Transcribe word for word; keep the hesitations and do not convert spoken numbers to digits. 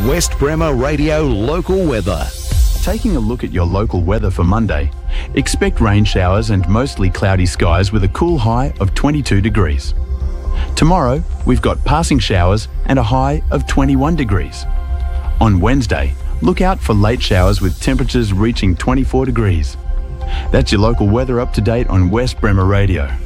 West Bremer Radio local weather. Taking a look at your local weather for Monday, expect rain showers and mostly cloudy skies with a cool high of twenty-two degrees. Tomorrow, we've got passing showers and a high of twenty-one degrees. On Wednesday, look out for late showers with temperatures reaching twenty-four degrees. That's your local weather up to date on West Bremer Radio.